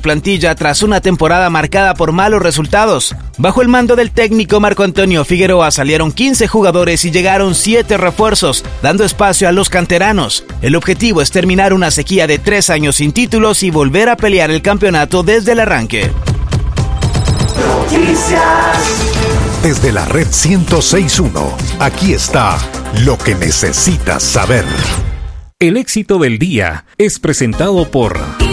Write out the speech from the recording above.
plantilla tras una temporada marcada por malos resultados. Bajo el mando del técnico Marco Antonio Figueroa salieron 15 jugadores y llegaron 7 refuerzos, dando espacio a los canteranos. El objetivo es terminar una sequía de 3 años sin títulos y volver a pelear el campeonato desde el arranque. Desde la red 106.1, aquí está lo que necesitas saber. El éxito del día es presentado por